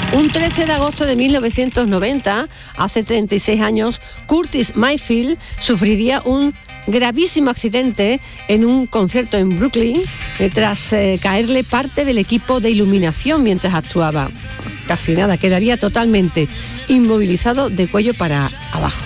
Un 13 de agosto de 1990, hace 36 años, Curtis Mayfield sufriría un gravísimo accidente en un concierto en Brooklyn tras caerle parte del equipo de iluminación mientras actuaba. Casi nada, quedaría totalmente inmovilizado de cuello para abajo.